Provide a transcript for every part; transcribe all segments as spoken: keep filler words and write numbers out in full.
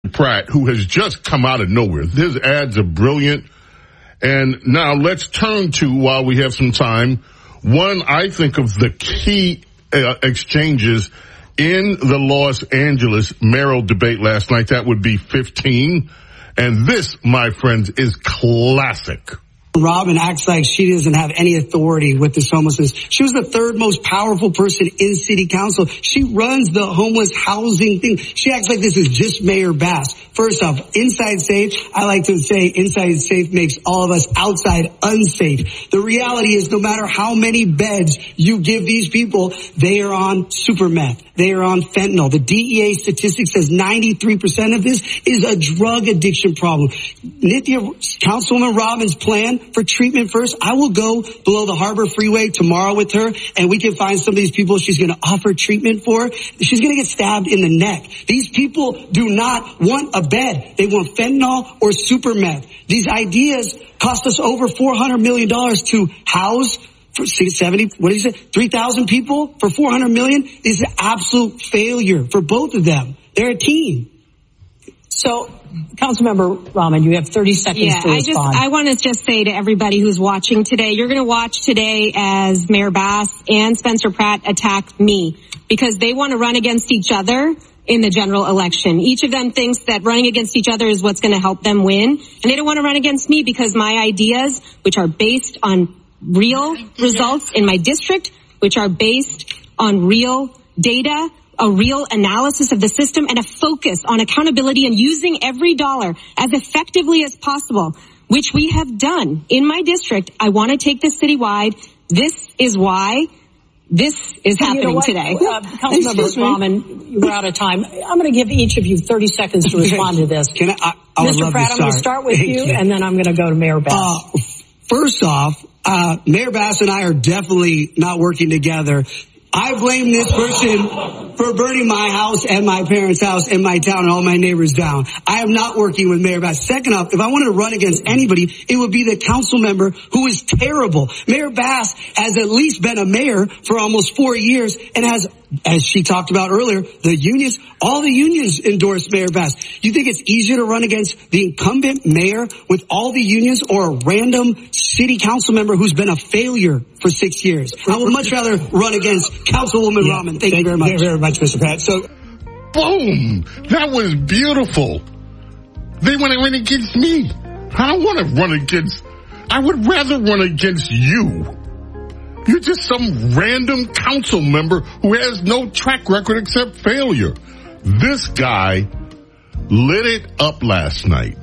Pratt, who has just come out of nowhere. His ads are brilliant. And now let's turn to, while we have some time, one, I think, of the key uh, exchanges in the Los Angeles mayoral debate last night. That would be fifteen. And this, my friends, is classic. Robin acts like she doesn't have any authority with this homelessness. She was the third most powerful person in city council. She runs the homeless housing thing. She acts like this is just Mayor Bass. First off, inside safe, I like to say inside safe makes all of us outside unsafe. The reality is no matter how many beds you give these people, they are on super meth. They are on fentanyl. The D E A statistic says ninety-three percent of this is a drug addiction problem. Nithya, Councilwoman Robin's plan for treatment first, I will go below the Harbor Freeway tomorrow with her, and we can find some of these people she's going to offer treatment for. She's going to get stabbed in the neck. These people do not want a bed. They want fentanyl or super meth. These ideas cost us over four hundred million dollars to house for seventy, what did you say, three thousand people for four hundred million dollars is an absolute failure for both of them. They're a team. So, Councilmember Rahman, you have thirty seconds yeah, to respond. I just, I want to just say to everybody who's watching today, you're going to watch today as Mayor Bass and Spencer Pratt attack me because they want to run against each other in the general election. Each of them thinks that running against each other is what's going to help them win. And they don't want to run against me because my ideas, which are based on real results in my district, which are based on real data, a real analysis of the system, and a focus on accountability and using every dollar as effectively as possible, which we have done in my district. I want to take this citywide. This is why this is happening you know today. Uh, Councilmember Rahman, we're out of time. I'm going to give each of you thirty seconds to respond to this. Can I, I, I Mister would Pratt, love to I'm going to start with you, you, and then I'm going to go to Mayor Bass. Uh, first off, uh, Mayor Bass and I are definitely not working together. I blame this person for burning my house and my parents' house and my town and all my neighbors down. I am not working with Mayor Bass. Second off, if I wanted to run against anybody, it would be the council member who is terrible. Mayor Bass has at least been a mayor for almost four years and has, as she talked about earlier, the unions, all the unions endorse Mayor Bass. You think it's easier to run against the incumbent mayor with all the unions or a random city council member who's been a failure for six years? I would much rather run against Councilwoman yeah, Rahman. Thank, thank you very much. Thank you very much, Mister Pratt. So, boom! That was beautiful. They want to run against me. I don't want to run against, I would rather run against you. You're just some random council member who has no track record except failure. This guy lit it up last night.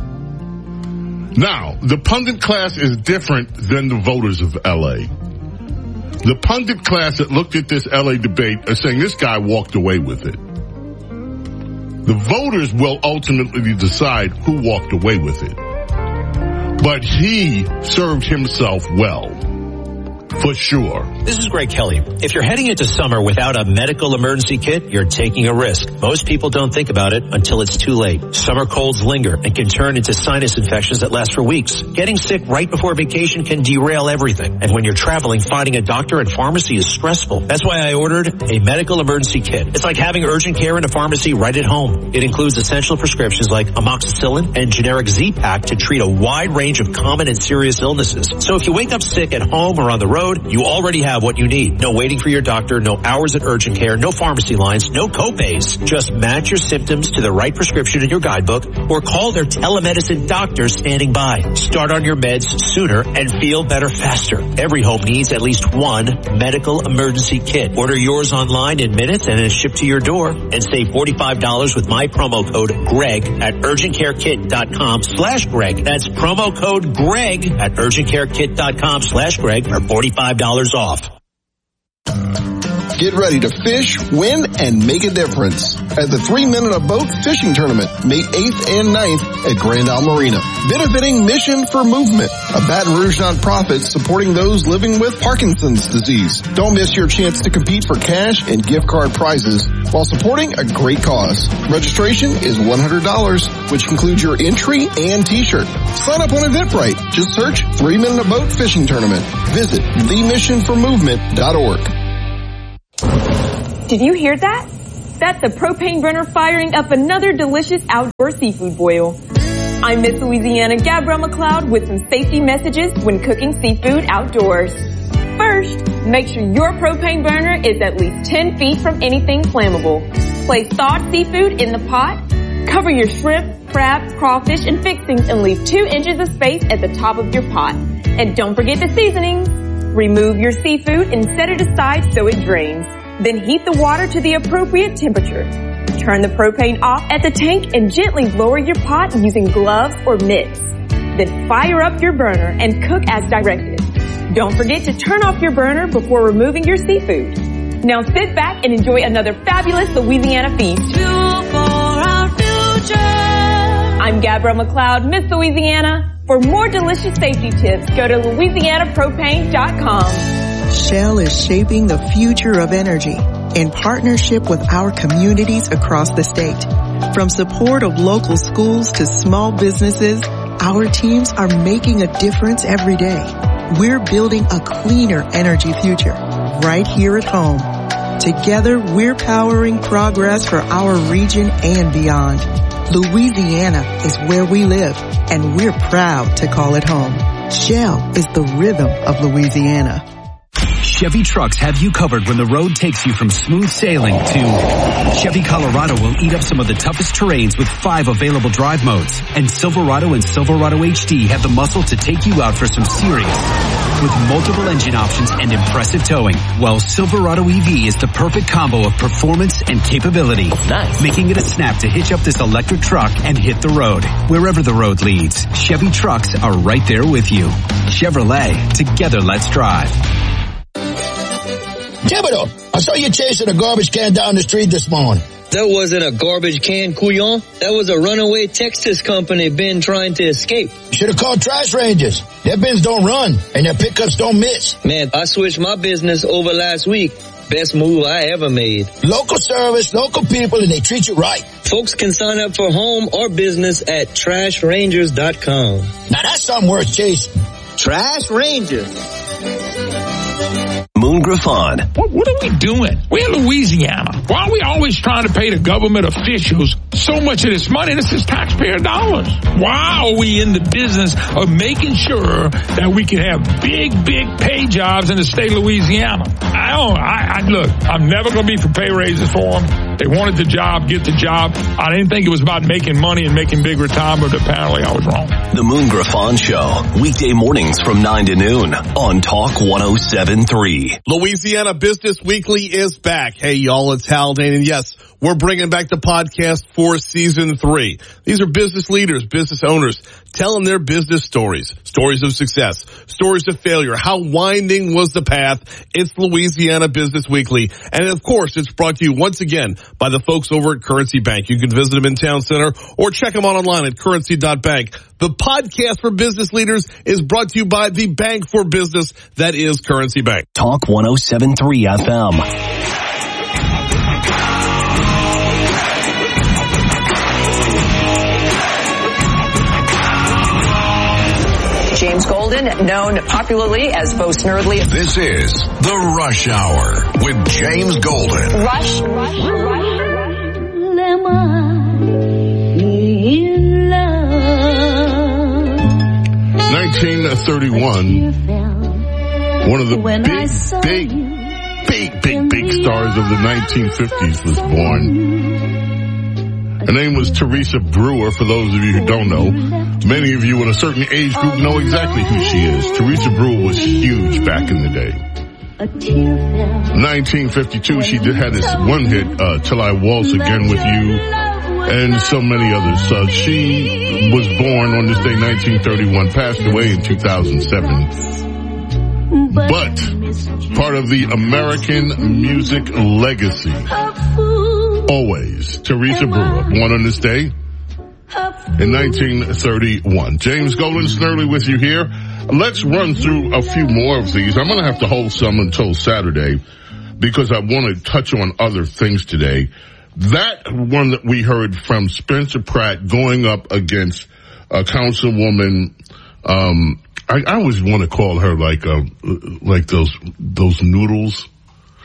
Now, the pundit class is different than the voters of L A. The pundit class that looked at this L A debate are saying this guy walked away with it. The voters will ultimately decide who walked away with it. But he served himself well. For sure. This is Greg Kelly. If you're heading into summer without a medical emergency kit, you're taking a risk. Most people don't think about it until it's too late. Summer colds linger and can turn into sinus infections that last for weeks. Getting sick right before vacation can derail everything. And when you're traveling, finding a doctor and pharmacy is stressful. That's why I ordered a medical emergency kit. It's like having urgent care in a pharmacy right at home. It includes essential prescriptions like amoxicillin and generic Z-Pak to treat a wide range of common and serious illnesses. So if you wake up sick at home or on the road, you already have what you need. No waiting for your doctor, no hours at urgent care, no pharmacy lines, no co-pays. Just match your symptoms to the right prescription in your guidebook or call their telemedicine doctor standing by. Start on your meds sooner and feel better faster. Every home needs at least one medical emergency kit. Order yours online in minutes and it's shipped to your door. And save forty-five dollars with my promo code GREG at urgentcarekit.com slash Greg. That's promo code GREG at urgentcarekit.com slash Greg for forty-five dollars off. Get ready to fish, win, and make a difference at the Three Men in a Boat Fishing Tournament, May eighth and ninth at Grand Isle Marina. Benefiting Mission for Movement, a Baton Rouge nonprofit supporting those living with Parkinson's disease. Don't miss your chance to compete for cash and gift card prizes while supporting a great cause. Registration is one hundred dollars, which includes your entry and t-shirt. Sign up on Eventbrite. Just search Three Men in a Boat Fishing Tournament. Visit the mission for movement dot org. Did you hear that? that's a propane burner firing up another delicious outdoor seafood boil. I'm Miss Louisiana Gabrielle McLeod with some safety messages when cooking seafood outdoors. First, make sure your propane burner is at least ten feet from anything flammable. Place thawed seafood in the pot. Cover your shrimp, crab, crawfish, and fixings and leave two inches of space at the top of your pot. And don't forget the seasonings. Remove your seafood and set it aside so it drains. Then heat the water to the appropriate temperature. Turn the propane off at the tank and gently lower your pot using gloves or mitts. Then fire up your burner and cook as directed. Don't forget to turn off your burner before removing your seafood. Now sit back and enjoy another fabulous Louisiana feast. Fuel for our future. I'm Gabrielle McLeod, Miss Louisiana. For more delicious safety tips, go to Louisiana Propane dot com. Shell is shaping the future of energy in partnership with our communities across the state. From support of local schools to small businesses, our teams are making a difference every day. We're building a cleaner energy future right here at home. Together, we're powering progress for our region and beyond. Louisiana is where we live, and we're proud to call it home. Shell is the rhythm of Louisiana. Chevy trucks have you covered when the road takes you from smooth sailing to Chevy Colorado will eat up some of the toughest terrains with five available drive modes. And Silverado and Silverado H D have the muscle to take you out for some serious with multiple engine options and impressive towing. While Silverado E V is the perfect combo of performance and capability. Nice. Making it a snap to hitch up this electric truck and hit the road. Wherever the road leads, Chevy trucks are right there with you. Chevrolet, together let's drive. Thibodeau, I saw you chasing a garbage can down the street this morning. That wasn't a garbage can, couillon. That was a runaway Texas company bin trying to escape. Should have called Trash Rangers. Their bins don't run, and their pickups don't miss. Man, I switched my business over last week. Best move I ever made. Local service, local people, and they treat you right. Folks can sign up for home or business at trash rangers dot com. Now that's something worth chasing. Trash Rangers. Moon Griffon. What, what are we doing? We're in Louisiana. Why are we always trying to pay the government officials so much of this money? This is taxpayer dollars. Why are we in the business of making sure that we can have big, big pay jobs in the state of Louisiana? I don't, I, I look, I'm never going to be for pay raises for them. They wanted the job, get the job. I didn't think it was about making money and making big retirement, but apparently I was wrong. The Moon Griffon Show, weekday mornings from nine to noon on Talk one oh seven point three. Louisiana Business Weekly is back. Hey, y'all, it's Haldane, and yes, we're bringing back the podcast for season three. These are business leaders, business owners, telling their business stories, stories of success, stories of failure. How winding was the path? It's Louisiana Business Weekly. And of course, it's brought to you once again by the folks over at Currency Bank. You can visit them in Town Center or check them out online at currency dot bank. The podcast for business leaders is brought to you by the bank for business that is Currency Bank. Talk one oh seven point three F M. James Golden, known popularly as Bo Snerdley. This is The Rush Hour with James Golden. Rush, rush, rush. Am I in love? nineteen thirty-one, one of the big, big, big, big, big stars of the nineteen fifties was born. Her name was Teresa Brewer, for those of you who don't know. Many of you in a certain age group know exactly who she is. Teresa Brewer was huge back in the day. nineteen fifty-two, she did had this one hit, uh, Till I Waltz Again With You, and so many others. So she was born on this day, nineteen thirty-one, passed away in two thousand seven. But part of the American music legacy, always, Teresa Brewer, born on this day in nineteen thirty-one. James Golden Snerdley with you here. Let's run through a few more of these. I'm going to have to hold some until Saturday because I want to touch on other things today. That one that we heard from Spencer Pratt going up against a councilwoman, um, I, I always want to call her like, uh, like those, those noodles.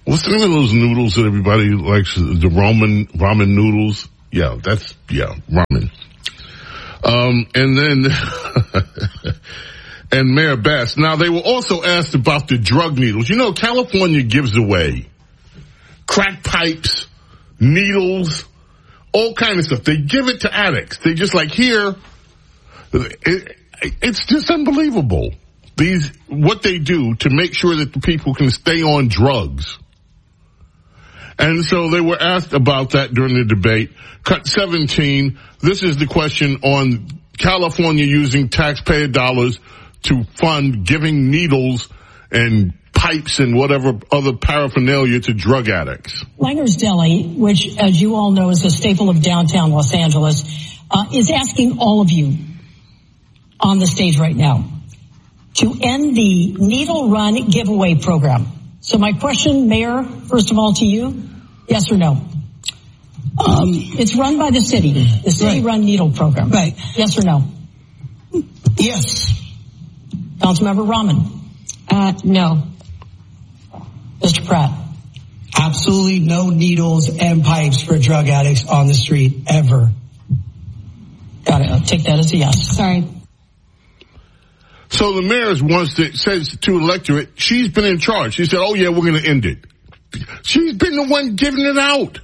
What's the name of those noodles that everybody likes? The ramen, ramen noodles? Yeah, that's, yeah, ramen. Um, and then, and Mayor Bass. Now, they were also asked about the drug needles. You know, California gives away crack pipes, needles, all kind of stuff. They give it to addicts. They just like, here, it, it's just unbelievable. These, what they do to make sure that the people can stay on drugs. And so they were asked about that during the debate. Cut seventeen, this is the question on California using taxpayer dollars to fund giving needles and pipes and whatever other paraphernalia to drug addicts. Langer's Deli, which, as you all know, is a staple of downtown Los Angeles, uh, is asking all of you on the stage right now to end the needle run giveaway program. So my question, Mayor, first of all to you, yes or no? Um, it's run by the city, the city-run right. needle program. Right. Yes or no? Yes. Councilmember Rahman? Uh, no. Mister Pratt? Absolutely no needles and pipes for drug addicts on the street, ever. Got it. I'll take that as a yes. Sorry. So the mayor wants to, says to electorate, she's been in charge. She said, oh yeah, we're going to end it. She's been the one giving it out.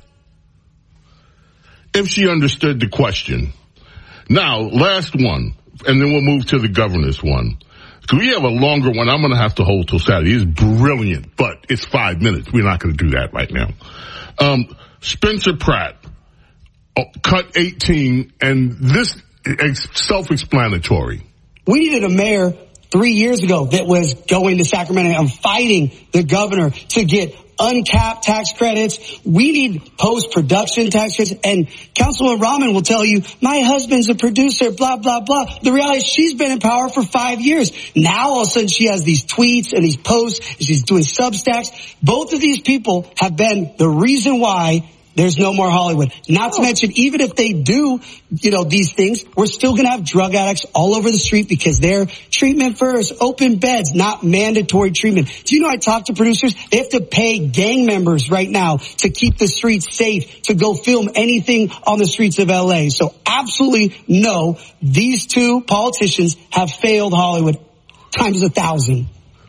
If she understood the question. Now, last one, and then we'll move to the governor's one. We have a longer one I'm going to have to hold till Saturday. It's brilliant, but it's five minutes. We're not going to do that right now. Um, Spencer Pratt, oh, cut eighteen, and this is self-explanatory. We needed a mayor three years ago that was going to Sacramento and fighting the governor to get uncapped tax credits. We need post-production tax credits. And Councilman Rahman will tell you, my husband's a producer, blah, blah, blah. The reality is she's been in power for five years. Now all of a sudden she has these tweets and these posts, and she's doing Substacks. Both of these people have been the reason why there's no more Hollywood. Not to mention, even if they do, you know, these things, we're still going to have drug addicts all over the street because they're treatment first, open beds, not mandatory treatment. Do you know I talk to producers? They have to pay gang members right now to keep the streets safe, to go film anything on the streets of L A. So absolutely no, these two politicians have failed Hollywood times a thousand.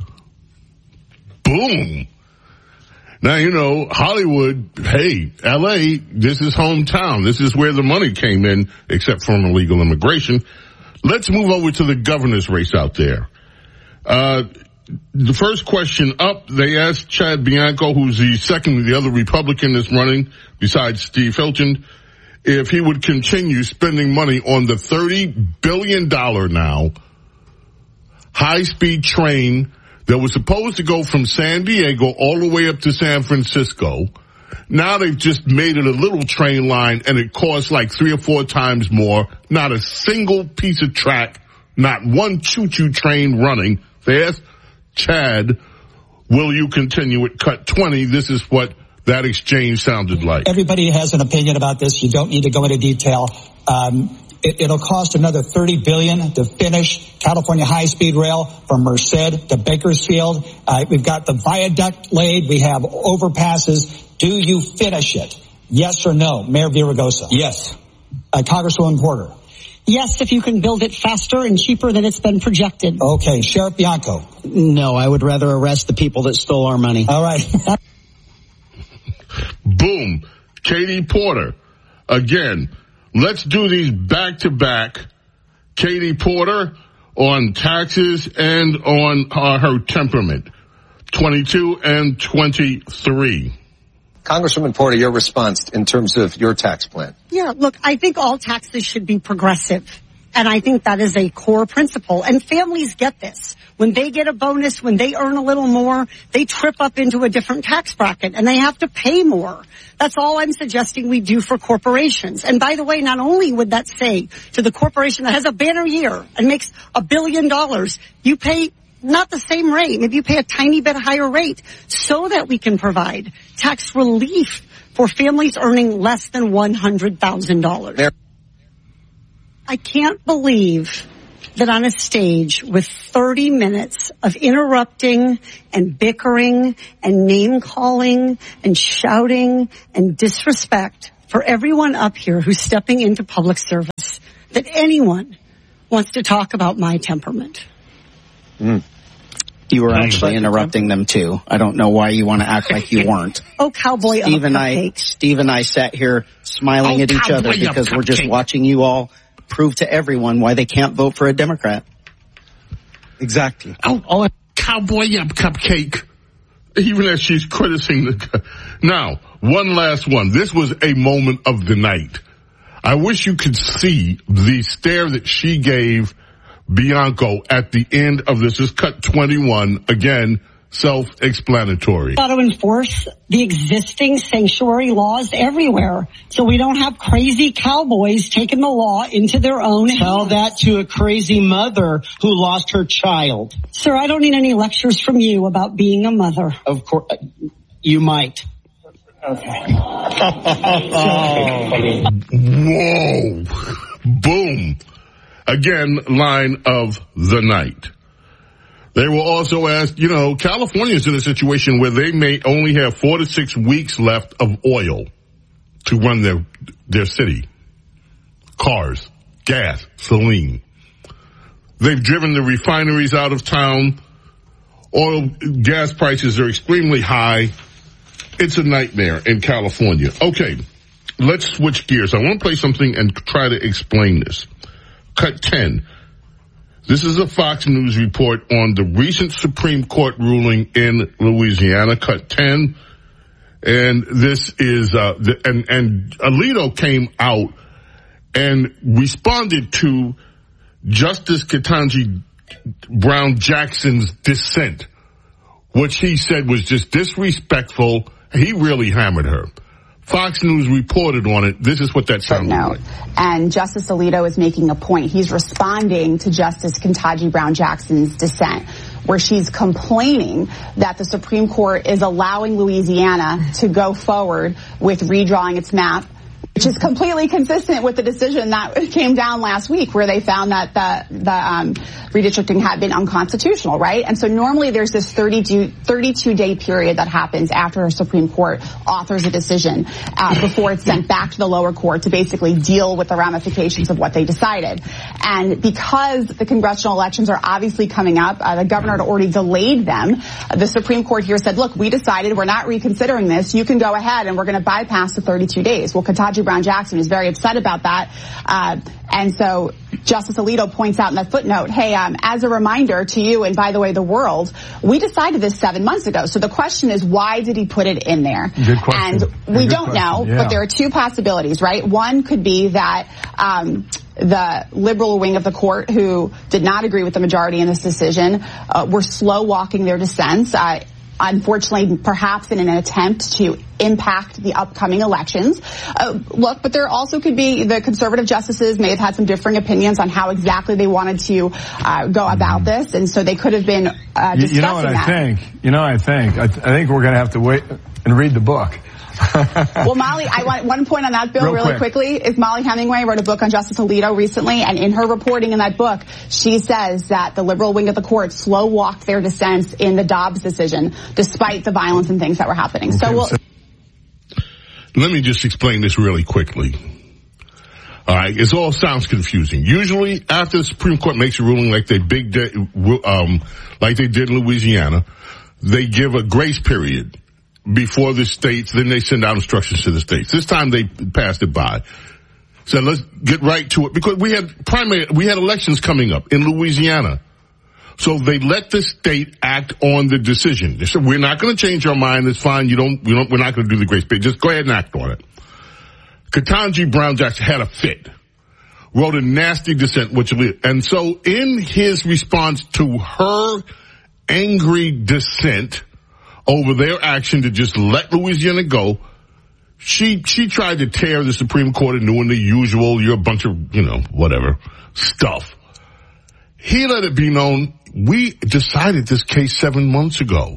Boom. Now, you know, Hollywood, hey, L A, this is hometown. This is where the money came in, except from illegal immigration. Let's move over to the governor's race out there. Uh, the first question up, they asked Chad Bianco, who's the second, the other Republican that's running, besides Steve Hilton, if he would continue spending money on the thirty billion dollars now high-speed train that was supposed to go from San Diego all the way up to San Francisco. Now they've just made it a little train line, and it costs like three or four times more. Not a single piece of track, not one choo-choo train running. They asked Chad, will you continue it? Cut twenty. This is what that exchange sounded like. Everybody has an opinion about this. You don't need to go into detail. Um, It, it'll cost another thirty billion dollars to finish California high-speed rail from Merced to Bakersfield. Uh, we've got the viaduct laid. We have overpasses. Do you finish it? Yes or no? Mayor Villaraigosa? Yes. Uh, Congresswoman Porter? Yes, if you can build it faster and cheaper than it's been projected. Okay. Sheriff Bianco? No, I would rather arrest the people that stole our money. All right. Boom. Katie Porter. Again. Let's do these back-to-back. Katie Porter on taxes and on uh, her temperament. twenty-two and twenty-three. Congresswoman Porter, your response in terms of your tax plan. Yeah, look, I think all taxes should be progressive. And I think that is a core principle. And families get this. When they get a bonus, when they earn a little more, they trip up into a different tax bracket and they have to pay more. That's all I'm suggesting we do for corporations. And by the way, not only would that say to the corporation that has a banner year and makes a billion dollars, you pay not the same rate. Maybe you pay a tiny bit higher rate so that we can provide tax relief for families earning less than one hundred thousand dollars. I can't believe that on a stage with thirty minutes of interrupting and bickering and name calling and shouting and disrespect for everyone up here who's stepping into public service, that anyone wants to talk about my temperament. Mm. You were actually interrupting them too. I don't know why you want to act like you weren't. Oh, cowboy Steve up and I, cupcake. Steve and I sat here smiling Oh, at each other cowboy up because we're just cupcake. watching you all prove to everyone why they can't vote for a Democrat. Exactly. Oh, Oh, cowboy up cupcake. Even as she's criticizing the. Now, one last one. This was a moment of the night. I wish you could see the stare that she gave Bianco at the end of this. Is cut twenty-one. Again, self-explanatory. Got to enforce the existing sanctuary laws everywhere, so we don't have crazy cowboys taking the law into their own hands. Tell that to a crazy mother who lost her child. Sir, I don't need any lectures from you about being a mother. Of course, you might. Okay. Whoa. Boom. Again, line of the night. They were also asked, you know, California's in a situation where they may only have four to six weeks left of oil to run their their city. Cars, gas, saline. They've driven the refineries out of town. Oil, gas prices are extremely high. It's a nightmare in California. Okay, let's switch gears. I want to play something and try to explain this. Cut ten. This is a Fox News report on the recent Supreme Court ruling in Louisiana. Cut ten. And this is, uh, the, and, and Alito came out and responded to Justice Ketanji Brown Jackson's dissent, which he said was just disrespectful. He really hammered her. Fox News reported on it. This is what that sounded like. And Justice Alito is making a point. He's responding to Justice Ketanji Brown Jackson's dissent, where she's complaining that the Supreme Court is allowing Louisiana to go forward with redrawing its map, which is completely consistent with the decision that came down last week, where they found that the, the um, redistricting had been unconstitutional, right? And so normally there's this thirty-two day period that happens after a Supreme Court authors a decision uh, before it's sent back to the lower court to basically deal with the ramifications of what they decided. And because the congressional elections are obviously coming up, uh, the governor had already delayed them. Uh, the Supreme Court here said, look, we decided we're not reconsidering this. You can go ahead and we're going to bypass the thirty-two days. Well, Ketanji Brown Jackson is very upset about that. Uh, and so Justice Alito points out in that footnote, hey, um, as a reminder to you, and by the way, the world, we decided this seven months ago. So the question is, why did he put it in there? Good question. And we Good don't question. know, Yeah. but there are two possibilities, right? One could be that um, the liberal wing of the court, who did not agree with the majority in this decision, uh, were slow walking their dissents. Uh, Unfortunately, perhaps in an attempt to impact the upcoming elections. Uh, look, but there also could be the conservative justices may have had some differing opinions on how exactly they wanted to uh, go about this, and so they could have been uh, discussing you, you know what that. I think? You know what I think? I, th- I think we're going to have to wait and read the book. Well, Molly, I want one point on that, Bill, Real really quick. quickly, is Molly Hemingway wrote a book on Justice Alito recently, and in her reporting in that book, she says that the liberal wing of the court slow walked their dissents in the Dobbs decision, despite the violence and things that were happening. Okay, so we'll... so let me just explain this really quickly. All right, it all sounds confusing. Usually, after the Supreme Court makes a ruling like they big, de- um, like they did in Louisiana, they give a grace period before the states, then they send out instructions to the states. This time they passed it by. So let's get right to it, because we had primary, we had elections coming up in Louisiana. So they let the state act on the decision. They said, we're not going to change our mind. It's fine. You don't, we don't, we're not going to do the grace period. Just go ahead and act on it. Ketanji Brown Jackson had a fit, wrote a nasty dissent, which, and so in his response to her angry dissent over their action to just let Louisiana go, she she tried to tear the Supreme Court and doing the usual, you're a bunch of, you know, whatever, stuff. He let it be known, we decided this case seven months ago.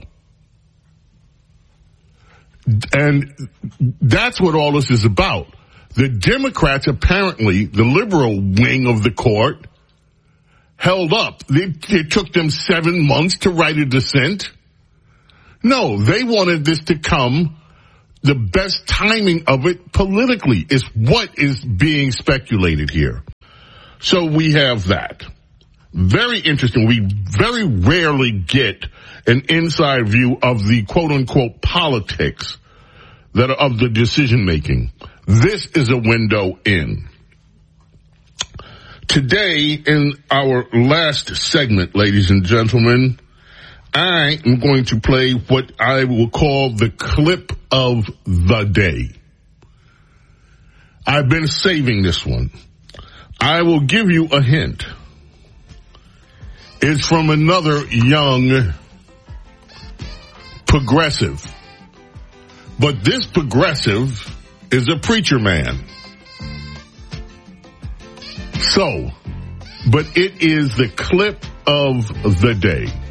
And that's what all this is about. The Democrats, apparently, the liberal wing of the court, held up. It, it took them seven months to write a dissent. No, they wanted this to come. The best timing of it politically is what is being speculated here. So we have that. Very interesting. We very rarely get an inside view of the quote-unquote politics that are of the decision-making. This is a window in. Today, in our last segment, ladies and gentlemen, I am going to play what I will call the clip of the day. I've been saving this one. I will give you a hint. It's from another young progressive. But this progressive is a preacher man. So, but it is the clip of the day.